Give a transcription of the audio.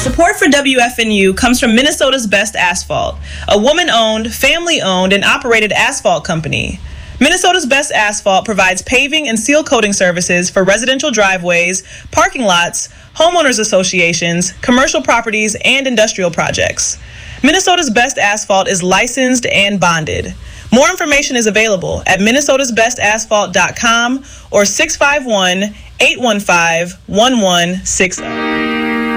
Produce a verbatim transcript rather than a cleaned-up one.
Support for W F N U comes from Minnesota's Best Asphalt, a woman-owned, family-owned, and operated asphalt company. Minnesota's Best Asphalt provides paving and seal coating services for residential driveways, parking lots, homeowners associations, commercial properties, and industrial projects. Minnesota's Best Asphalt is licensed and bonded. More information is available at minnesotas best asphalt dot com or six five one, eight one five, one one six zero.